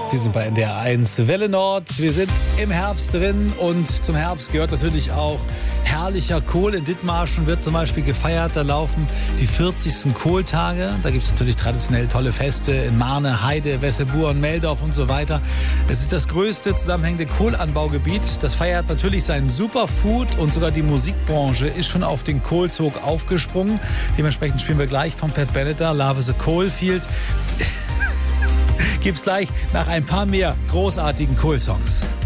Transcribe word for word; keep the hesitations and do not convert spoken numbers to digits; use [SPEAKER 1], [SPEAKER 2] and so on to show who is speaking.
[SPEAKER 1] Sie sind bei N D R eins Welle Nord. Wir sind im Herbst drin und zum Herbst gehört natürlich auch herrlicher Kohl. In Dithmarschen wird zum Beispiel gefeiert. Da laufen die vierzigsten Kohltage. Da gibt es natürlich traditionell tolle Feste in Marne, Heide, Wesselburen, Meldorf und so weiter. Es ist das größte zusammenhängende Kohlanbaugebiet. Das feiert natürlich sein Superfood und sogar die Musikbranche ist schon auf den Kohlzug aufgesprungen. Dementsprechend spielen wir gleich von Pat Benatar, Love is a Coalfield. Gibt's gleich nach ein paar mehr großartigen Kohl-Songs.